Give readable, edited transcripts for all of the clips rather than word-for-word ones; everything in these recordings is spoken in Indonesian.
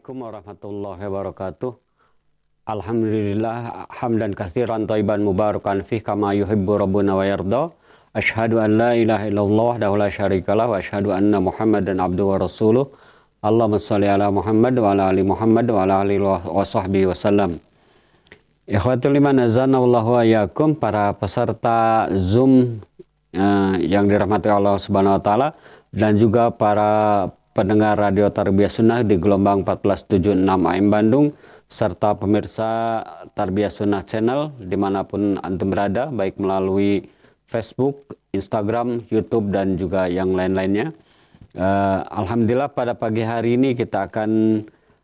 Assalamualaikum warahmatullahi wabarakatuh. Alhamdulillah hamdan katsiran thayyiban mubarakan fih kama yuhibbu rabbuna wa yarda. Asyhadu an la ilaha illallah wahdahu la syarikalah wa asyhadu anna Muhammadan abduhu wa rasuluh. Allahumma shalli ala Muhammad wa ala ali Muhammad wa ala alihi wa sahbihi wasallam. Ikhwatul iman azanallahu wa iyyakum, para peserta Zoom yang dirahmati Allah Subhanahu wa taala, dan juga para pendengar Radio Tarbiyah Sunnah di gelombang 1476 AM Bandung, serta pemirsa Tarbiyah Sunnah Channel dimanapun antum berada, baik melalui Facebook, Instagram, YouTube, dan juga yang lain-lainnya. Alhamdulillah pada pagi hari ini kita akan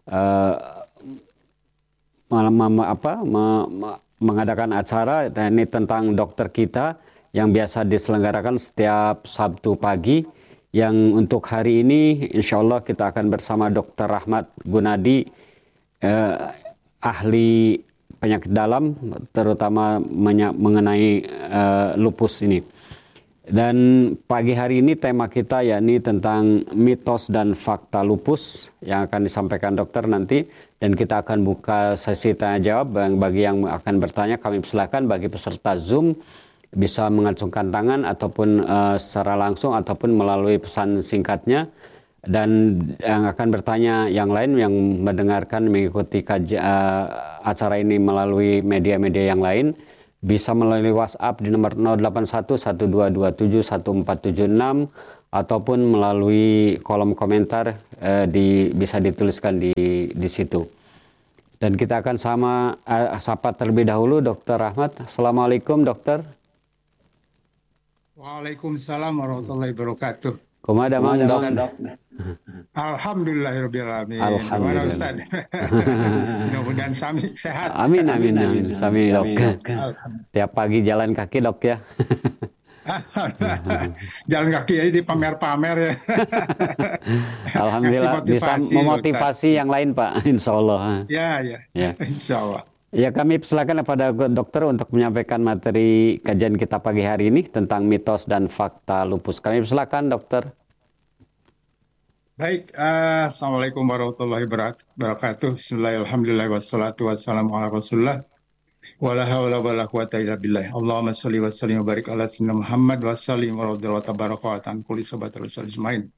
mengadakan acara ini tentang dokter kita yang biasa diselenggarakan setiap Sabtu pagi, yang untuk hari ini insya Allah kita akan bersama Dr. Rahmat Gunadi, ahli penyakit dalam, terutama mengenai lupus ini. Dan pagi hari ini tema kita yakni tentang mitos dan fakta lupus yang akan disampaikan dokter nanti, dan kita akan buka sesi tanya jawab. Bagi yang akan bertanya, kami persilakan bagi peserta Zoom bisa mengacungkan tangan ataupun secara langsung ataupun melalui pesan singkatnya, dan yang akan bertanya yang lain yang mendengarkan mengikuti acara ini melalui media-media yang lain bisa melalui WhatsApp di nomor 0811227146 ataupun melalui kolom komentar bisa dituliskan di situ. Dan kita akan sapa terlebih dahulu Dr. Rahmat. Assalamualaikum dokter. Waalaikumsalam warahmatullahi wabarakatuh. Kumaha mang dok? Alhamdulillahirobbilalamin. Alhamdulillah. Gimana Ustaz? Mudah-mudahan Sami sehat. Amin. Sami dok. Tiap pagi jalan kaki dok ya. Jalan kaki aja di pamer-pamer ya. Alhamdulillah bisa memotivasi yang lain Pak, insya Allah. Ya. Insya Allah. Ya, kami persilakan kepada dokter untuk menyampaikan materi kajian kita pagi hari ini tentang mitos dan fakta lupus. Kami persilakan dokter. Baik, Assalamualaikum warahmatullahi wabarakatuh. Bismillahirrahmanirrahim. Wassalatu wassalamu ala rasulullah. Wala hawla wala quwata illa billah. Allahumma sholli wa sallim wa barik ala sayyidina Muhammad wa sallim wa radhiyallahu tabaraka wa ta'ala kulli sahabatul ajmain.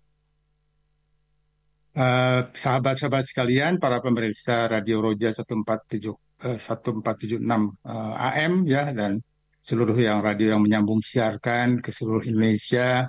Sahabat-sahabat sekalian, para pemirsa Radio Roja 1476 AM ya, dan seluruh radio yang menyambung siarkan ke seluruh Indonesia,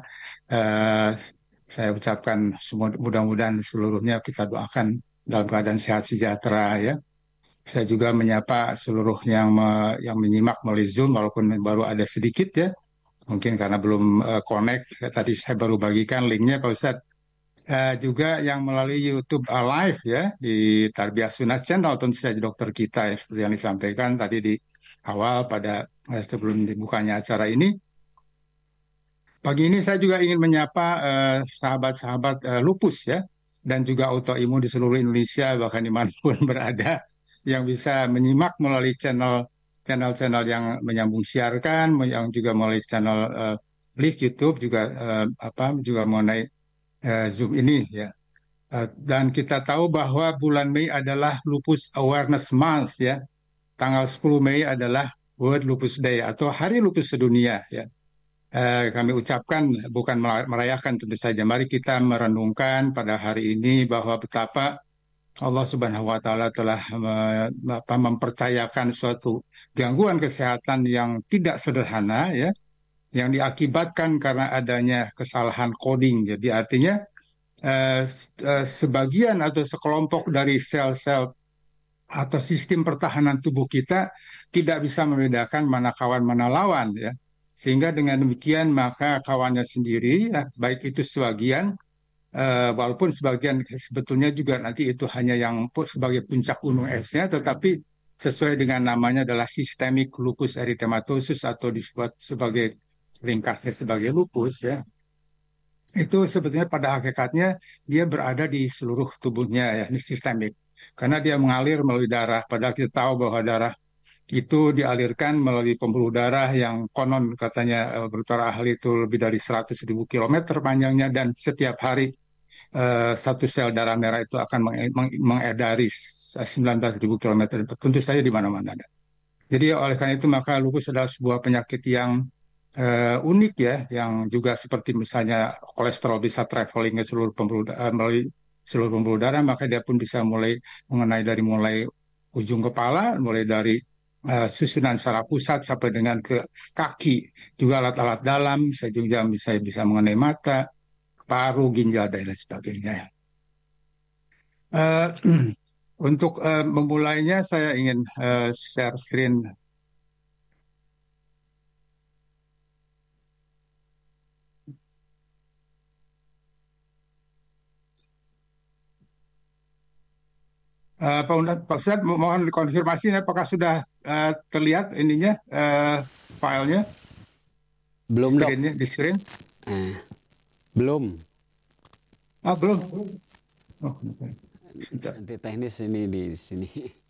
saya ucapkan mudah-mudahan seluruhnya kita doakan dalam keadaan sehat sejahtera ya. Saya juga menyapa seluruh yang menyimak melalui Zoom, walaupun baru ada sedikit ya, mungkin karena belum connect. Tadi saya baru bagikan linknya Pak Ustadz. Juga yang melalui YouTube live ya di Tarbiyah Sunnah Channel, tentu saja dokter kita ya, seperti yang disampaikan tadi di awal pada sebelum dibukanya acara ini. Pagi ini saya juga ingin menyapa sahabat-sahabat lupus ya, dan juga autoimun di seluruh Indonesia, bahkan dimanapun berada, yang bisa menyimak melalui channel-channel yang menyambung siarkan, yang juga melalui channel live YouTube juga juga mengenai Zoom ini ya. Dan kita tahu bahwa bulan Mei adalah Lupus Awareness Month ya. Tanggal 10 Mei adalah World Lupus Day atau Hari Lupus Sedunia ya. Kami ucapkan, bukan merayakan tentu saja. Mari kita merenungkan pada hari ini bahwa betapa Allah Subhanahu wa taala telah mempercayakan suatu gangguan kesehatan yang tidak sederhana ya, yang diakibatkan karena adanya kesalahan coding. Jadi artinya sebagian atau sekelompok dari sel-sel atau sistem pertahanan tubuh kita tidak bisa membedakan mana kawan mana lawan ya. Sehingga dengan demikian maka kawannya sendiri ya, baik itu sebagian walaupun sebagian sebetulnya juga nanti itu hanya yang sebagai puncak gunung esnya, tetapi sesuai dengan namanya adalah systemic lupus erythematosus atau disebut sebagai ringkasnya sebagai lupus ya. Itu sebetulnya pada hakikatnya dia berada di seluruh tubuhnya ya, ini sistemik. Karena dia mengalir melalui darah, padahal kita tahu bahwa darah itu dialirkan melalui pembuluh darah yang konon katanya menurut para ahli itu lebih dari 100.000 kilometer panjangnya, dan setiap hari satu sel darah merah itu akan mengedari 19.000 kilometer. Tentu saja di mana-mana ada. Jadi oleh karena itu maka lupus adalah sebuah penyakit yang unik ya, yang juga seperti misalnya kolesterol bisa traveling ke seluruh melalui seluruh pembuluh darah, maka dia pun bisa mulai ujung kepala, mulai dari susunan saraf pusat sampai dengan ke kaki, juga alat-alat dalam, bisa juga bisa mengenai mata, paru, ginjal dan lain sebagainya. Eh, untuk memulainya saya ingin share screen. Pak Ustadz, mohon konfirmasi apakah sudah terlihat ininya filenya, Belum dok. screennya di screen? Belum. Ah, belum. Oh, sudah. Nanti teknis ini di sini.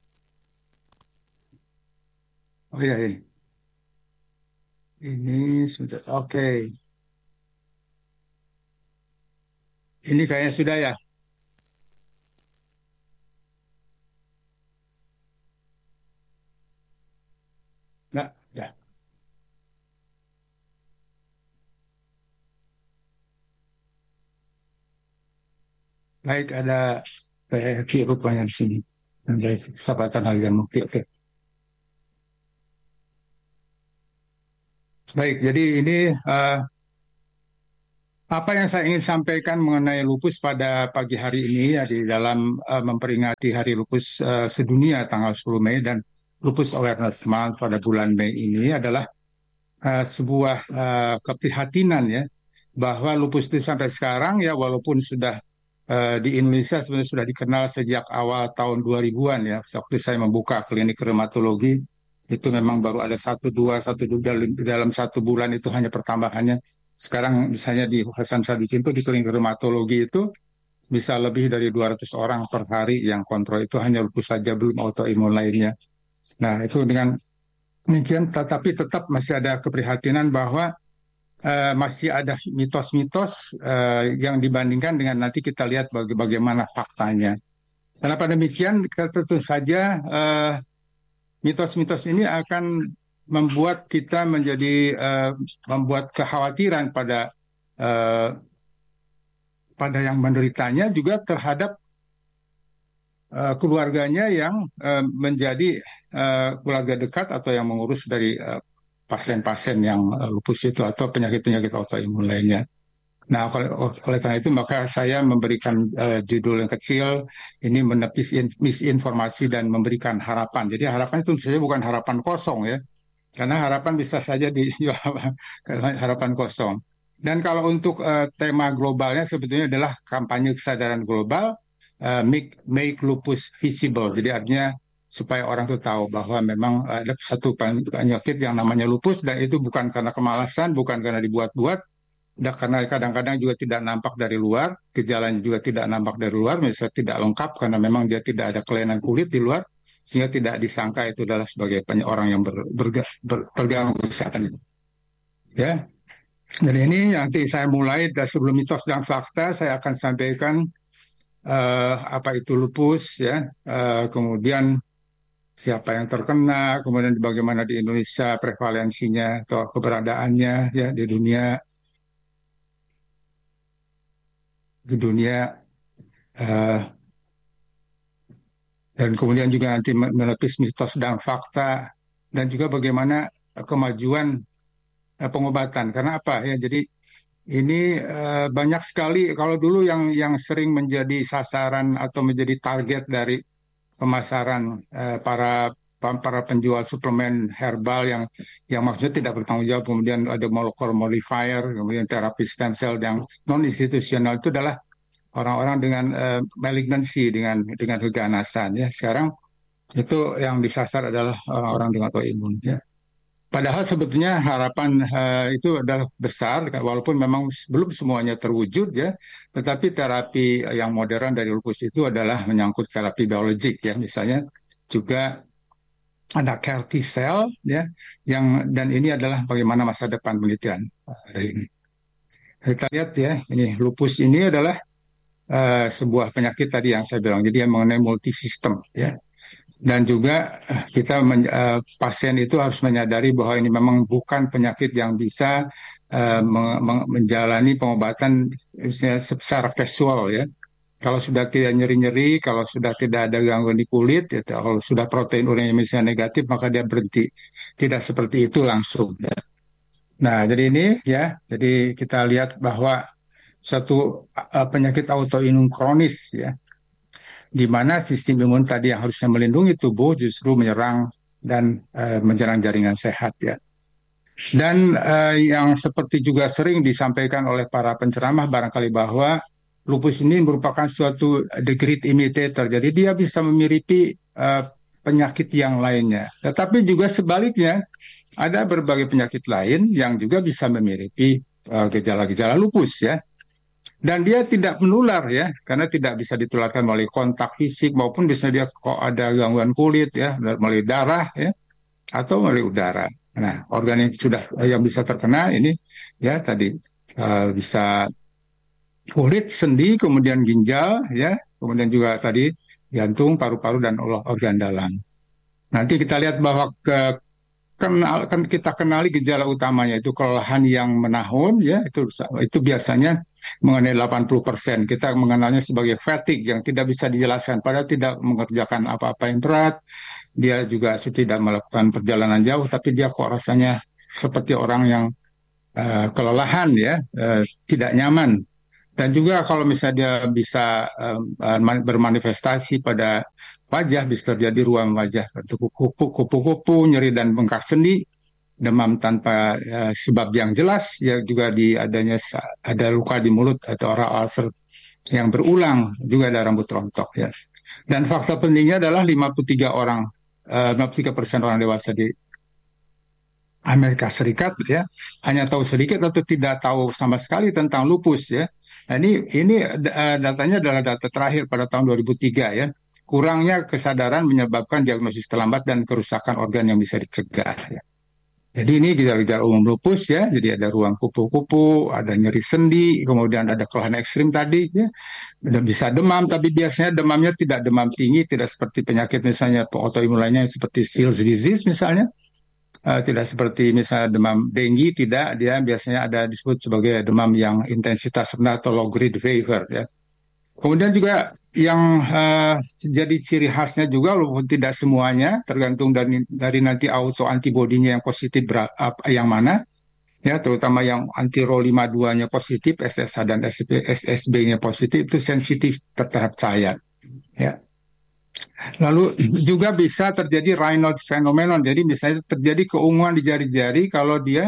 Oh iya ini. Ini sudah. Oke. Ini kayaknya sudah ya. Nggak, ya. Baik, ada PFI rupanya di sini. Dari Sabatan Halilan Mukti. Oke. Baik, jadi ini apa yang saya ingin sampaikan mengenai lupus pada pagi hari ini ya di dalam memperingati Hari Lupus Sedunia tanggal 10 Mei dan Lupus Awareness Month pada bulan Mei ini adalah sebuah keprihatinan ya bahwa lupus itu sampai sekarang ya walaupun sudah di Indonesia sebenarnya sudah dikenal sejak awal tahun 2000-an ya. Waktu saya membuka klinik reumatologi itu memang baru ada satu dua dalam 1 bulan itu hanya pertambahannya. Sekarang misalnya di Hasan Sadikin itu di klinik reumatologi itu bisa lebih dari 200 orang per hari yang kontrol, itu hanya lupus saja, belum autoimun lainnya. Nah itu dengan demikian tetapi tetap masih ada keprihatinan bahwa masih ada mitos-mitos yang dibandingkan dengan nanti kita lihat bagaimana faktanya. Kenapa demikian? Tentu saja mitos-mitos ini akan membuat kita membuat kekhawatiran uh, pada yang menderitanya, juga terhadap keluarganya yang menjadi keluarga dekat atau yang mengurus dari pasien-pasien yang lupus itu atau penyakit-penyakit autoimun lainnya. Nah, oleh karena itu maka saya memberikan judul yang kecil ini, menepis misinformasi dan memberikan harapan. Jadi harapan itu tentu saja bukan harapan kosong ya, karena harapan bisa saja dijual harapan kosong. Dan kalau untuk tema globalnya sebetulnya adalah kampanye kesadaran global, make lupus visible. Jadi artinya supaya orang tuh tahu bahwa memang ada satu penyakit yang namanya lupus, dan itu bukan karena kemalasan, bukan karena dibuat-buat, karena kadang-kadang juga tidak nampak dari luar, gejalanya juga tidak nampak dari luar, misalnya tidak lengkap karena memang dia tidak ada kelainan kulit di luar, sehingga tidak disangka itu adalah sebagai orang yang terganggu kesehatan. Ya, dan ini nanti saya mulai dari sebelum mitos dan fakta, saya akan sampaikan apa itu lupus, ya, kemudian siapa yang terkena, kemudian bagaimana di Indonesia prevalensinya atau keberadaannya ya di dunia uh, dan kemudian juga nanti menepis mitos dan fakta, dan juga bagaimana kemajuan pengobatan. Karena apa ya? Jadi ini banyak sekali, kalau dulu yang sering menjadi sasaran atau menjadi target dari pemasaran para penjual suplemen herbal yang maksudnya tidak bertanggung jawab, kemudian ada molecular modifier, kemudian terapi stem cell yang non institusional, itu adalah orang-orang dengan malignansi, dengan keganasan ya. Sekarang itu yang disasar adalah orang-orang dengan autoimun ya. Padahal sebetulnya harapan itu adalah besar, walaupun memang belum semuanya terwujud ya. Tetapi terapi yang modern dari lupus itu adalah menyangkut terapi biologik ya. Misalnya juga ada CAR T-cell ya, dan ini adalah bagaimana masa depan penelitian hari ini. Kita lihat ya, ini lupus ini adalah sebuah penyakit tadi yang saya bilang. Jadi yang mengenai multisistem ya. Dan juga pasien itu harus menyadari bahwa ini memang bukan penyakit yang bisa menjalani pengobatan secara casual ya. Kalau sudah tidak nyeri-nyeri, kalau sudah tidak ada gangguan di kulit, ya, kalau sudah protein urinnya misalnya negatif, maka dia berhenti. Tidak seperti itu langsung. Ya. Nah, jadi ini ya, jadi kita lihat bahwa satu penyakit autoimun kronis ya, di mana sistem imun tadi yang harusnya melindungi tubuh justru menyerang dan menyerang jaringan sehat ya. Dan yang seperti juga sering disampaikan oleh para penceramah barangkali bahwa lupus ini merupakan suatu the great imitator. Jadi dia bisa memiripi penyakit yang lainnya. Tetapi juga sebaliknya ada berbagai penyakit lain yang juga bisa memiripi gejala-gejala lupus ya. Dan dia tidak menular ya, karena tidak bisa ditularkan melalui kontak fisik maupun bisa dia kok ada gangguan kulit ya, melalui darah ya, atau melalui udara. Nah, organ yang sudah yang bisa terkena ini ya tadi bisa kulit, sendi, kemudian ginjal ya, kemudian juga tadi jantung, paru-paru dan organ dalam. Nanti kita lihat bahwa kita kenali gejala utamanya itu kelelahan yang menahun ya itu biasanya mengenai 80%. Kita mengenalnya sebagai fatigue yang tidak bisa dijelaskan padahal tidak mengerjakan apa-apa yang berat. Dia juga tidak melakukan perjalanan jauh tapi dia kok rasanya seperti orang yang kelelahan ya, tidak nyaman. Dan juga kalau misalnya dia bisa bermanifestasi pada wajah, bisa terjadi ruam wajah, kupu-kupu, nyeri dan bengkak sendi, demam tanpa sebab yang jelas, ya juga ada luka di mulut atau oral ulcer yang berulang, juga ada rambut rontok ya. Dan fakta pentingnya adalah 53% orang dewasa di Amerika Serikat ya hanya tahu sedikit atau tidak tahu sama sekali tentang lupus ya. Nah, ini datanya adalah data terakhir pada tahun 2003 ya. Kurangnya kesadaran menyebabkan diagnosis terlambat dan kerusakan organ yang bisa dicegah ya. Jadi ini gejala-gejala umum lupus ya. Jadi ada ruang kupu-kupu, ada nyeri sendi, kemudian ada kelelahan ekstrim tadi ya. Dan bisa demam, tapi biasanya demamnya tidak demam tinggi, tidak seperti penyakit misalnya autoimun lainnya seperti Still's disease misalnya. Tidak seperti misalnya demam denggi, tidak, dia biasanya ada disebut sebagai demam yang intensitas rendah atau low grade fever ya. Kemudian juga yang jadi ciri khasnya juga walaupun tidak semuanya tergantung dari nanti auto antibodinya yang positif yang mana ya, terutama yang anti Ro52-nya positif, SSH dan SSB-nya positif itu sensitif terhadap cahaya ya. Lalu juga bisa terjadi Raynaud phenomenon. Jadi misalnya terjadi keunguan di jari-jari kalau dia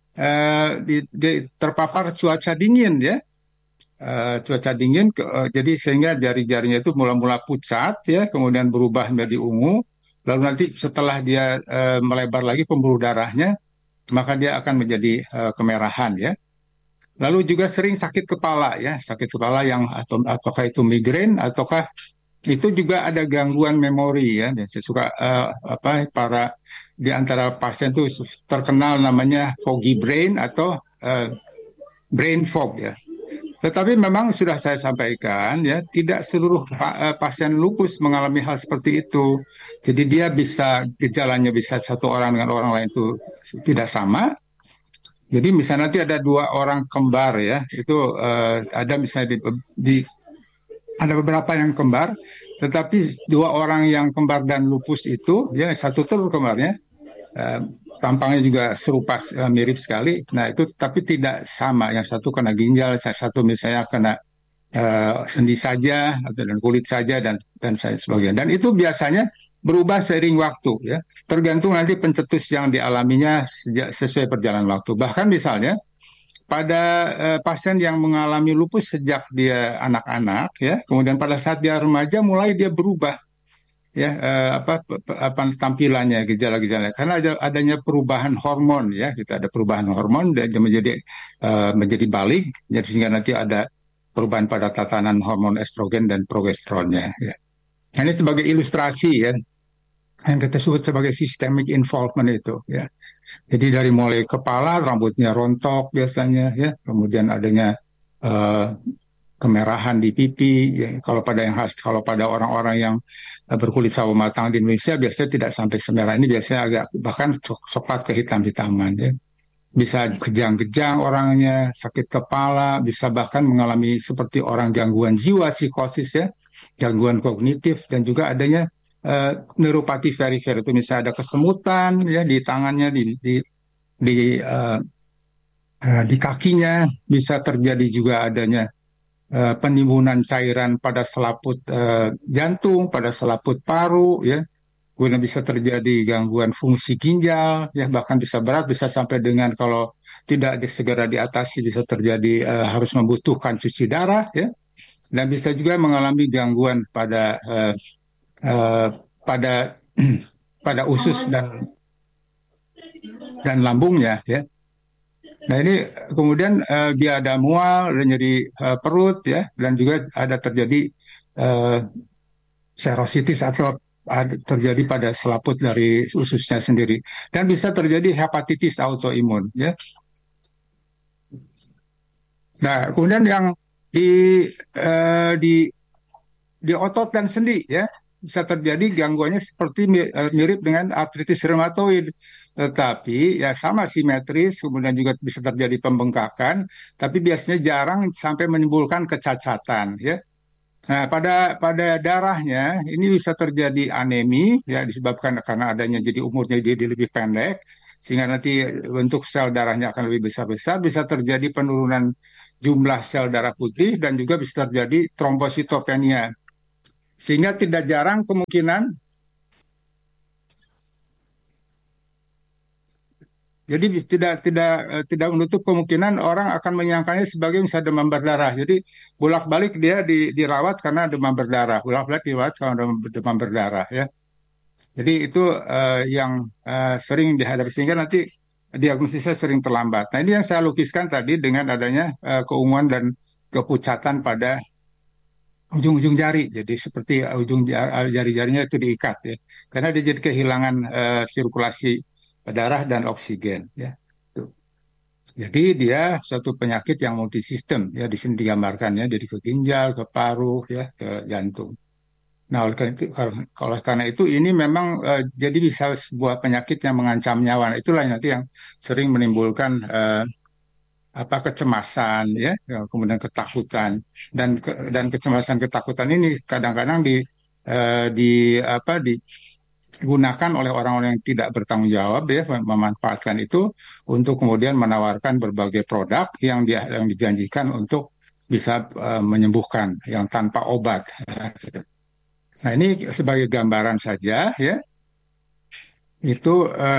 terpapar cuaca dingin ya. Cuaca dingin, jadi sehingga jari-jarinya itu mula-mula pucat ya, kemudian berubah menjadi ungu. Lalu nanti setelah dia melebar lagi pembuluh darahnya, maka dia akan menjadi kemerahan ya. Lalu juga sering sakit kepala ya, sakit kepala yang ataukah itu migrain ataukah itu juga ada gangguan memori ya. Biasanya suka para di antara pasien itu terkenal namanya foggy brain atau brain fog ya. Tetapi memang sudah saya sampaikan ya, tidak seluruh pasien lupus mengalami hal seperti itu. Jadi dia bisa gejalanya bisa satu orang dengan orang lain itu tidak sama. Jadi misalnya nanti ada dua orang kembar ya, itu ada misalnya ada beberapa yang kembar, tetapi dua orang yang kembar dan lupus itu, ya satu telur kembarnya, tampangnya juga serupa, mirip sekali. Nah itu tapi tidak sama. Yang satu kena ginjal, yang satu misalnya kena sendi saja atau dan kulit saja dan sebagainya. Dan itu biasanya berubah seiring waktu, ya. Tergantung nanti pencetus yang dialaminya sesuai perjalanan waktu. Bahkan misalnya pada pasien yang mengalami lupus sejak dia anak-anak ya, kemudian pada saat dia remaja mulai dia berubah ya, apa tampilannya, gejala-gejala karena adanya perubahan hormon ya, kita ada perubahan hormon dan menjadi balik, jadi sehingga nanti ada perubahan pada tatanan hormon estrogen dan progesteronnya ya. Ini sebagai ilustrasi ya yang kita sebut sebagai systemic involvement itu ya. Jadi dari mulai kepala, rambutnya rontok biasanya ya, kemudian adanya kemerahan di pipi. Ya, kalau pada orang-orang yang berkulit sawo matang di Indonesia biasanya tidak sampai semerah ini, biasanya agak bahkan coklat kehitam-hitaman. Ya. Bisa kejang-kejang orangnya, sakit kepala, bisa bahkan mengalami seperti orang gangguan jiwa, psikosis ya, gangguan kognitif, dan juga adanya neuropati perifer itu misalnya ada kesemutan ya di tangannya, di, eh, di kakinya, bisa terjadi juga adanya penimbunan cairan pada selaput jantung, pada selaput paru ya. Kemudian bisa terjadi gangguan fungsi ginjal, ya bahkan bisa berat, bisa sampai dengan kalau tidak segera diatasi bisa terjadi harus membutuhkan cuci darah, ya, dan bisa juga mengalami gangguan eh, pada pada usus dan lambungnya, ya. Nah ini kemudian dia ada mual dan jadi perut, ya, dan juga ada terjadi eh, serositis atau terjadi pada selaput dari ususnya sendiri, dan bisa terjadi hepatitis autoimun ya. Nah kemudian yang di di otot dan sendi ya bisa terjadi gangguannya seperti mirip dengan artritis reumatoid, tetapi ya sama simetris, kemudian juga bisa terjadi pembengkakan, tapi biasanya jarang sampai menimbulkan kecacatan ya. Nah, pada darahnya ini bisa terjadi anemi ya disebabkan karena adanya jadi umurnya jadi lebih pendek sehingga nanti bentuk sel darahnya akan lebih besar-besar, bisa terjadi penurunan jumlah sel darah putih dan juga bisa terjadi trombositopenia. Sehingga tidak jarang kemungkinan, jadi tidak menutup kemungkinan orang akan menyangkanya sebagai misalnya demam berdarah. Jadi bolak-balik dia dirawat karena demam berdarah, bolak-balik dirawat karena demam berdarah ya. Jadi itu yang sering dihadapi sehingga nanti diagnosisnya sering terlambat. Nah ini yang saya lukiskan tadi dengan adanya keunguan dan kepucatan pada ujung-ujung jari. Jadi seperti jari-jarinya itu diikat ya. Karena dia jadi kehilangan sirkulasi darah dan oksigen ya. Tuh. Jadi dia suatu penyakit yang multisistem ya, di sini digambarkan ya. Jadi ke ginjal, ke paru ya, ke jantung. Nah, oleh karena itu ini memang jadi bisa sebuah penyakit yang mengancam nyawa. Nah, itulah nanti yang sering menimbulkan kecemasan ya, kemudian ketakutan, dan kecemasan ketakutan ini kadang-kadang digunakan oleh orang-orang yang tidak bertanggung jawab ya, memanfaatkan itu untuk kemudian menawarkan berbagai produk yang dijanjikan untuk bisa menyembuhkan yang tanpa obat ya, gitu. Nah ini sebagai gambaran saja ya, itu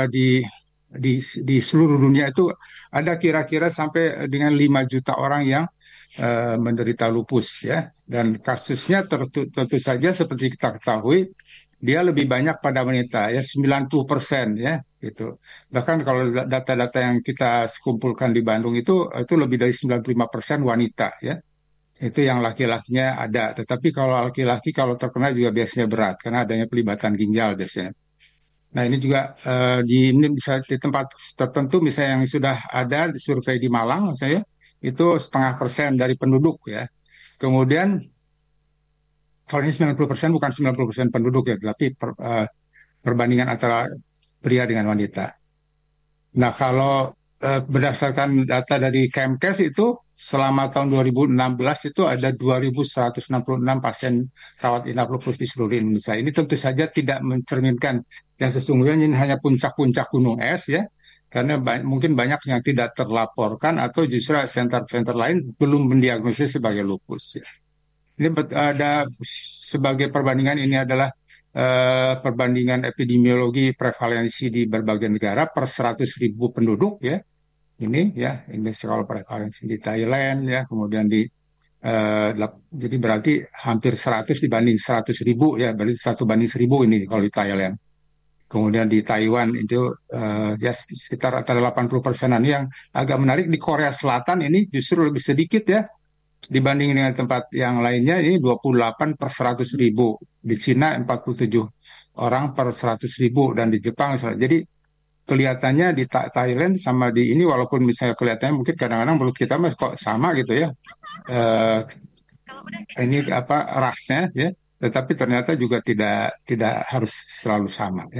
di seluruh dunia itu ada kira-kira sampai dengan 5 juta orang yang menderita lupus ya, dan kasusnya tentu saja seperti kita ketahui dia lebih banyak pada wanita ya, 90% ya gitu. Bahkan kalau data-data yang kita kumpulkan di Bandung itu lebih dari 95% wanita ya. Itu yang laki-lakinya ada, tetapi kalau laki-laki kalau terkena juga biasanya berat karena adanya pelibatan ginjal biasanya. Nah, ini juga ini bisa di tempat tertentu, misalnya yang sudah ada di survei di Malang, saya itu 0,5% dari penduduk ya. Kemudian kalau ini 90% bukan 90% penduduk ya, tapi perbandingan antara pria dengan wanita. Nah, kalau berdasarkan data dari Kemkes itu selama tahun 2016 itu ada 2.166 pasien rawat inap lupus di seluruh Indonesia. Ini tentu saja tidak mencerminkan yang sesungguhnya, ini hanya puncak-puncak gunung es ya. Karena mungkin banyak yang tidak terlaporkan atau justru center-center lain belum mendiagnosis sebagai lupus ya. Ini ada sebagai perbandingan, ini adalah perbandingan epidemiologi prevalensi di berbagai negara per 100.000 penduduk ya. Ini soal prevalensi di Thailand ya, kemudian jadi berarti hampir 100 dibanding 100.000 ya, berarti 1 banding 1.000 ini kalau di Thailand. Kemudian di Taiwan itu ya sekitar antara 80%-an. Yang agak menarik di Korea Selatan ini justru lebih sedikit ya, dibanding dengan tempat yang lainnya, ini 28 per 100.000. Di Cina 47 orang per 100.000, dan di Jepang. Jadi kelihatannya di Thailand sama di ini, walaupun misalnya kelihatannya mungkin kadang-kadang menurut kita kok sama gitu ya. Eh, ini apa rasnya ya, tetapi ternyata juga tidak tidak harus selalu sama ya.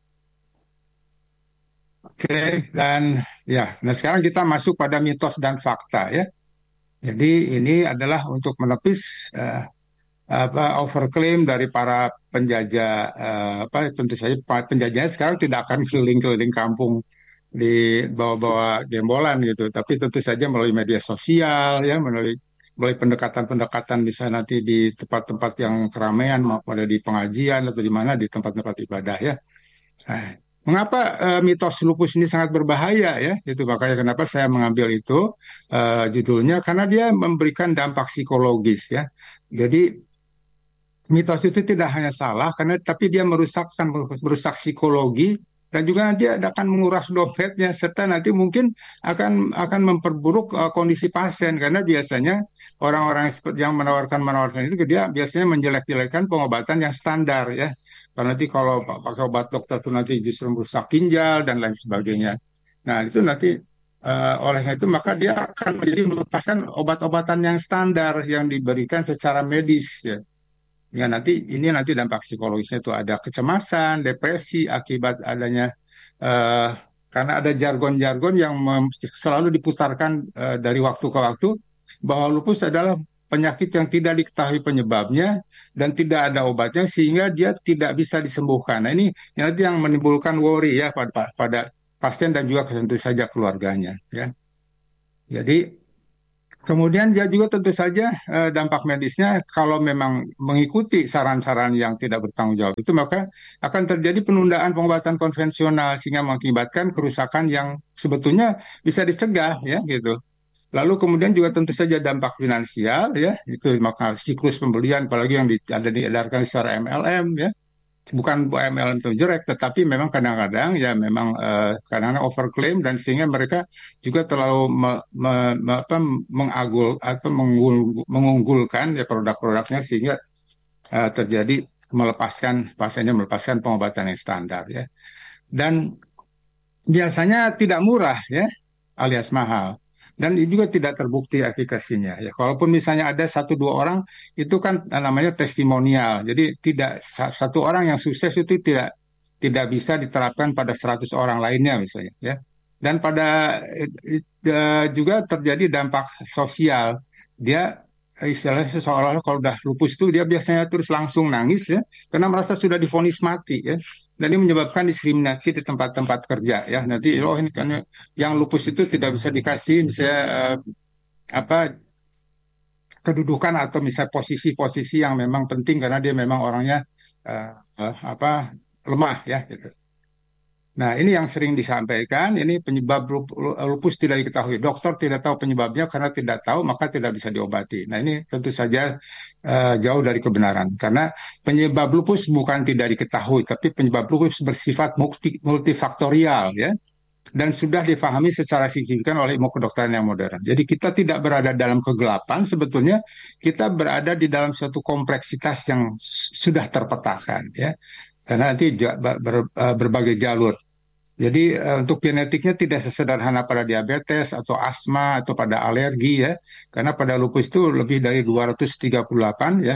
Oke, dan ya, nah sekarang kita masuk pada mitos dan fakta ya. Jadi ini adalah untuk menepis apa overclaim dari para penjajah apa tentu saja penjajahnya sekarang tidak akan keliling-keliling kampung di bawa-bawa gembolan gitu, tapi tentu saja melalui media sosial ya, melalui pendekatan-pendekatan bisa nanti di tempat-tempat yang keramaian maupun ada di pengajian atau di mana di tempat-tempat ibadah ya. Nah, mengapa mitos lupus ini sangat berbahaya ya? Itu makanya kenapa saya mengambil itu judulnya karena dia memberikan dampak psikologis ya. Jadi mitos itu tidak hanya salah karena tapi dia merusak psikologi dan juga nanti akan menguras dompetnya serta nanti mungkin akan memperburuk kondisi pasien karena biasanya orang-orang yang menawarkan itu dia biasanya menjelek-jelekan pengobatan yang standar ya. Karena nanti kalau pakai obat dokter itu nanti justru merusak ginjal dan lain sebagainya. Nah, itu nanti oleh itu maka dia akan menjadi melepaskan obat-obatan yang standar yang diberikan secara medis ya. Ya nanti dampak psikologisnya itu ada kecemasan, depresi akibat adanya eh, karena ada jargon-jargon yang selalu diputarkan dari waktu ke waktu bahwa lupus adalah penyakit yang tidak diketahui penyebabnya dan tidak ada obatnya sehingga dia tidak bisa disembuhkan. Nah ini nanti yang menimbulkan worry ya pada pasien dan juga tentu saja keluarganya ya. Jadi kemudian dia juga tentu saja dampak medisnya kalau memang mengikuti saran-saran yang tidak bertanggung jawab itu maka akan terjadi penundaan pengobatan konvensional sehingga mengakibatkan kerusakan yang sebetulnya bisa dicegah ya gitu. Lalu kemudian juga tentu saja dampak finansial ya itu maka siklus pembelian apalagi yang ada diedarkan secara MLM ya bukan UML itu jelek, tetapi memang kadang-kadang ya memang kadang-kadang overclaim dan sehingga mereka juga terlalu mengagul atau mengunggulkan ya produk-produknya sehingga terjadi pasiennya melepaskan pengobatan yang standar ya. Dan biasanya tidak murah ya, alias mahal. Dan ini juga tidak terbukti efikasinya. Ya, kalaupun misalnya ada satu dua orang, itu kan namanya testimonial. Jadi tidak satu orang yang sukses itu tidak bisa diterapkan pada 100 orang lainnya misalnya. Ya. Dan pada juga terjadi dampak sosial. Dia istilahnya seolah-olah kalau udah lupus itu dia biasanya terus langsung nangis ya, karena merasa sudah divonis mati ya dan ini menyebabkan diskriminasi di tempat-tempat kerja ya nanti oh ini kan yang lupus itu tidak bisa dikasih misalnya apa kedudukan atau misalnya posisi-posisi yang memang penting karena dia memang orangnya apa lemah ya gitu. Nah, ini yang sering disampaikan, ini penyebab lupus tidak diketahui. Dokter tidak tahu penyebabnya karena tidak tahu, maka tidak bisa diobati. Nah, ini tentu saja jauh dari kebenaran. Karena penyebab lupus bukan tidak diketahui, tapi penyebab lupus bersifat multifaktorial, ya. Dan sudah difahami secara signifikan oleh ilmu kedokteran yang modern. Jadi kita tidak berada dalam kegelapan, sebetulnya kita berada di dalam suatu kompleksitas yang sudah terpetakan, ya. Karena nanti berbagai jalur. Jadi untuk genetiknya tidak sesederhana pada diabetes atau asma atau pada alergi ya. Karena pada lupus itu lebih dari 238 ya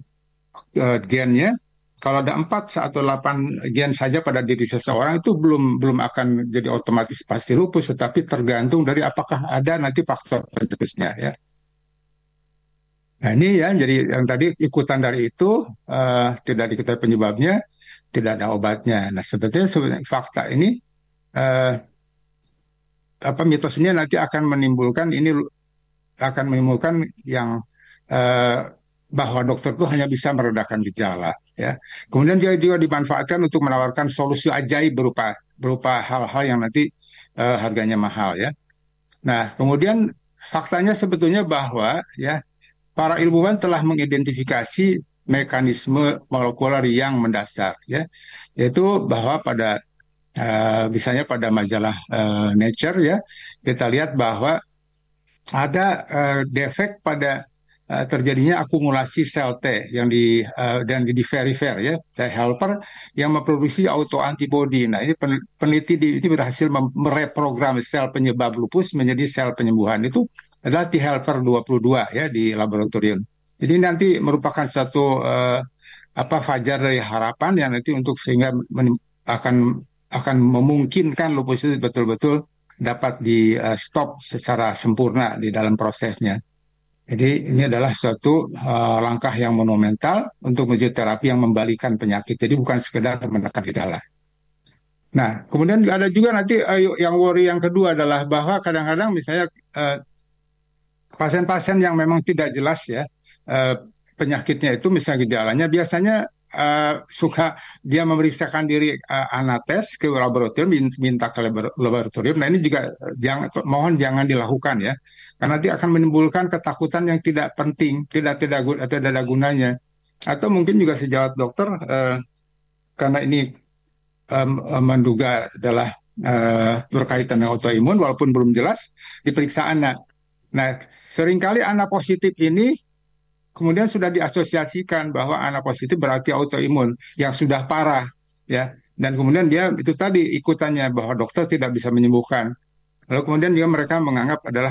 gennya. Kalau ada 4 atau 8 gen saja pada diri seseorang itu belum belum akan jadi otomatis pasti lupus, tetapi tergantung dari apakah ada nanti faktor pencetusnya ya. Nah ini ya, jadi yang tadi ikutan dari itu tidak diketahui penyebabnya, tidak ada obatnya. Nah sebetulnya fakta ini eh, apa mitosnya nanti akan menimbulkan yang eh, bahwa dokter itu hanya bisa meredakan gejala ya. Kemudian dia juga dimanfaatkan untuk menawarkan solusi ajaib berupa berupa hal-hal yang nanti harganya mahal ya. Nah, kemudian faktanya sebetulnya bahwa ya para ilmuwan telah mengidentifikasi mekanisme molekuler yang mendasar ya, yaitu bahwa pada misalnya pada majalah Nature ya kita lihat bahwa ada defek pada terjadinya akumulasi sel T yang dan di perifer ya, T helper yang memproduksi autoantibody. Nah, ini peneliti ini berhasil mereprogram sel penyebab lupus menjadi sel penyembuhan. Itu adalah T helper 22 ya di laboratorium. Jadi nanti merupakan satu fajar dari harapan yang nanti untuk sehingga akan akan memungkinkan lupus itu betul-betul dapat di stop secara sempurna di dalam prosesnya. Jadi ini adalah suatu langkah yang monumental untuk menuju terapi yang membalikan penyakit. Jadi bukan sekedar menekan gejala. Nah, kemudian ada juga nanti yang worry yang kedua adalah bahwa kadang-kadang misalnya pasien-pasien yang memang tidak jelas ya eh, penyakitnya itu, misalnya gejalanya, biasanya suka dia memeriksakan diri anates ke laboratorium, minta ke laboratorium. Nah ini juga mohon jangan dilakukan ya, karena nanti akan menimbulkan ketakutan yang tidak penting, tidak ada gunanya. Atau mungkin juga sejawat dokter karena ini menduga adalah berkaitan dengan autoimun walaupun belum jelas diperiksa anak. Nah, seringkali anak positif ini kemudian sudah diasosiasikan bahwa anak positif berarti autoimun yang sudah parah, ya. Dan kemudian dia itu tadi ikutannya bahwa dokter tidak bisa menyembuhkan. Lalu kemudian juga mereka menganggap adalah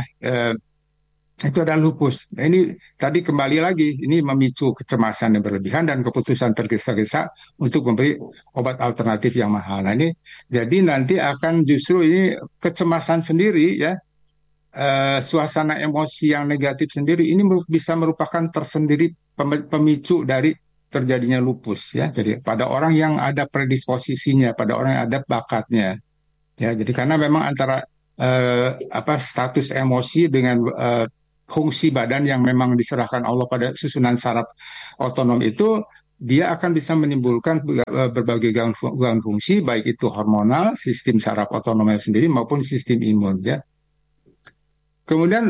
itu adalah lupus. Nah, ini tadi kembali lagi, ini memicu kecemasan yang berlebihan dan keputusan tergesa-gesa untuk memberi obat alternatif yang mahal. Nah, ini jadi nanti akan justru ini kecemasan sendiri ya, suasana emosi yang negatif sendiri ini bisa merupakan tersendiri pemicu dari terjadinya lupus ya. Jadi pada orang yang ada predisposisinya, pada orang yang ada bakatnya ya. Jadi karena memang antara status emosi dengan fungsi badan yang memang diserahkan Allah pada susunan saraf otonom itu, dia akan bisa menimbulkan berbagai gangguan fungsi, baik itu hormonal, sistem saraf otonomnya sendiri maupun sistem imun ya. Kemudian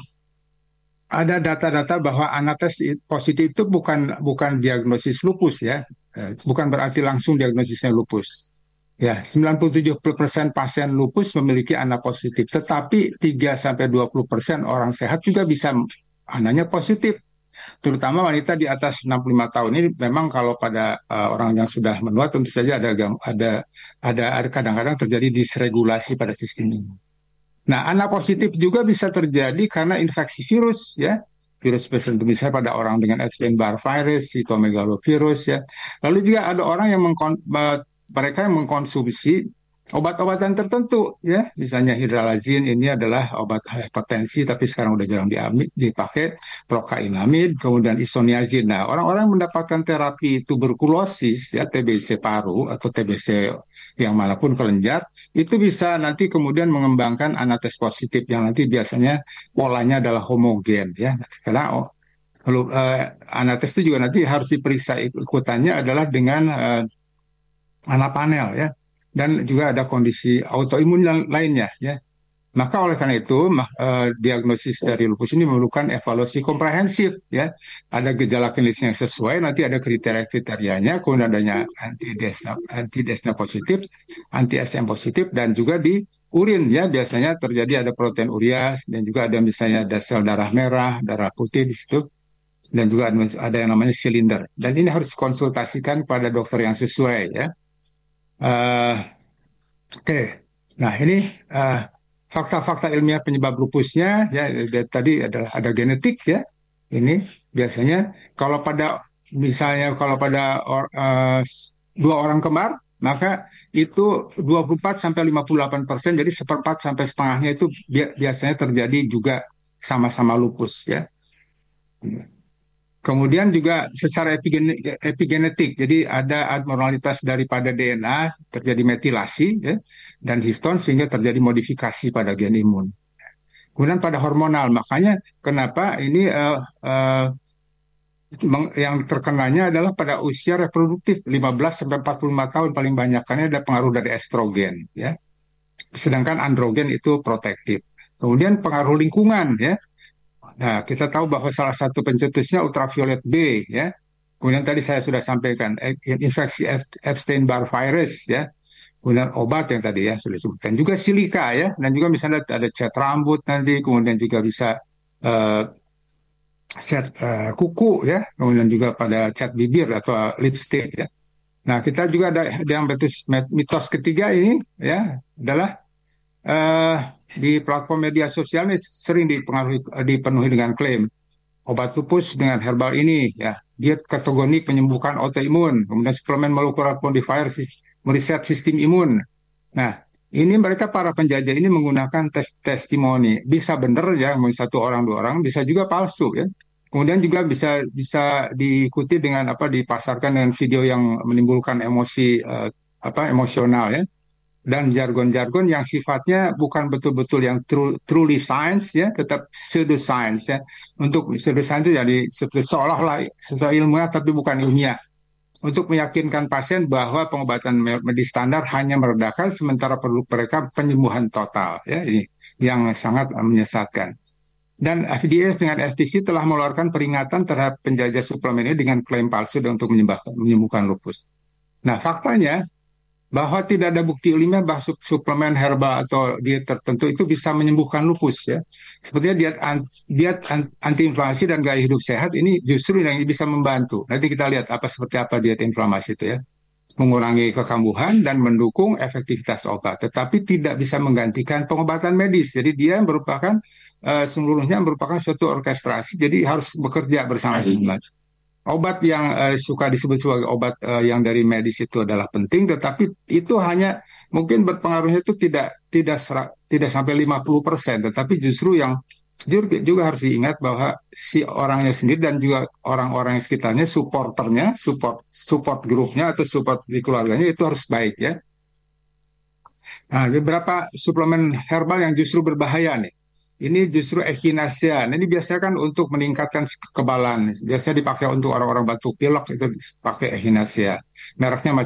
ada data-data bahwa anates positif itu bukan diagnosis lupus ya. Bukan berarti langsung diagnosisnya lupus. Ya, 97% pasien lupus memiliki anak positif, tetapi 3-20% orang sehat juga bisa anaknya positif. Terutama wanita di atas 65 tahun ini, memang kalau pada orang yang sudah menua tentu saja ada kadang-kadang terjadi disregulasi pada sistem ini. Nah, anak positif juga bisa terjadi karena infeksi virus ya. Virus tertentu misalnya pada orang dengan Epstein-Barr virus, cytomegalovirus ya. Lalu juga ada orang yang mereka yang mengkonsumsi obat-obatan tertentu ya. Misalnya hidralazin ini adalah obat hipertensi tapi sekarang udah jarang dipakai, prokainamid, kemudian isoniazid. Nah, orang-orang mendapatkan terapi tuberkulosis ya, TBC paru atau TBC yang manapun kelenjar, itu bisa nanti kemudian mengembangkan anates positif yang nanti biasanya polanya adalah homogen ya. Karena kalau anates itu juga nanti harus diperiksa ikutannya adalah dengan anak panel ya, dan juga ada kondisi autoimun lainnya ya. Maka oleh karena itu diagnosis dari lupus ini memerlukan evaluasi komprehensif ya. Ada gejala klinis yang sesuai, nanti ada kriteria-kriterianya, kemudian adanya anti-desna positif, anti-SM positif, dan juga di urin ya biasanya terjadi ada protein urea, dan juga ada misalnya ada sel darah merah, darah putih di situ, dan juga ada yang namanya silinder. Dan ini harus konsultasikan pada dokter yang sesuai ya. Uh, Oke, nah ini fakta-fakta ilmiah penyebab lupusnya ya, tadi adalah ada genetik ya. Ini biasanya kalau pada dua orang kembar, maka itu 24-58%, jadi seperempat sampai setengahnya itu biasanya terjadi juga sama-sama lupus ya. Kemudian juga secara epigenetik, jadi ada abnormalitas daripada DNA, terjadi metilasi ya, dan histon sehingga terjadi modifikasi pada gen imun. Kemudian pada hormonal, makanya kenapa ini yang terkenanya adalah pada usia reproduktif 15-45 tahun paling banyak, karena ada pengaruh dari estrogen ya. Sedangkan androgen itu protektif. Kemudian pengaruh lingkungan ya. Nah, kita tahu bahwa salah satu pencetusnya ultraviolet B ya. Kemudian tadi saya sudah sampaikan infeksi Epstein-Barr virus ya. Kemudian obat yang tadi ya sudah disebutkan. Juga silika ya, dan juga misalnya ada cat rambut nanti, kemudian juga bisa uh, cat kuku ya, kemudian juga pada cat bibir atau lipstick ya. Nah, kita juga ada yang mitos ketiga ini ya adalah di platform media sosial ini sering dipenuhi dengan klaim obat lupus dengan herbal ini, ya. Dia kategori penyembuhan autoimun, kemudian suplemen molecular modifier mereset sistem imun. Nah, ini mereka para penjajah ini menggunakan testimoni. Bisa benar ya, mungkin satu orang dua orang, bisa juga palsu ya. Kemudian juga bisa bisa diikuti dengan apa dipasarkan dengan video yang menimbulkan emosi emosional ya dan jargon-jargon yang sifatnya bukan betul-betul yang truly science ya, tetap pseudo science ya. Untuk pseudo science itu jadi seperti seolah-olah sesuai ilmiah tapi bukan ilmiah. Untuk meyakinkan pasien bahwa pengobatan medis standar hanya meredakan sementara perlu mereka penyembuhan total ya, ini yang sangat menyesatkan. Dan FDA dengan FTC telah mengeluarkan peringatan terhadap penjajah suplemen ini dengan klaim palsu untuk menyembuhkan lupus. Nah, faktanya bahwa tidak ada bukti ilmiah bahwa suplemen herbal atau diet tertentu itu bisa menyembuhkan lupus ya. Sepertinya diet antiinflamasi dan gaya hidup sehat ini justru yang bisa membantu. Nanti kita lihat seperti apa diet inflamasi itu ya. Mengurangi kekambuhan dan mendukung efektivitas obat, tetapi tidak bisa menggantikan pengobatan medis. Jadi dia merupakan seluruhnya merupakan suatu orkestrasi. Jadi harus bekerja bersama-sama. Obat yang suka disebut sebagai obat yang dari medis itu adalah penting, tetapi itu hanya mungkin berpengaruhnya itu tidak sampai 50%, tetapi justru yang juga harus diingat bahwa si orangnya sendiri dan juga orang-orang yang sekitarnya, supporternya, support grupnya atau support di keluarganya itu harus baik ya. Nah, beberapa suplemen herbal yang justru berbahaya nih. Ini justru echinacea. Nah, ini biasanya kan untuk meningkatkan kekebalan. Biasanya dipakai untuk orang-orang batuk pilek itu pakai echinacea. Mereknya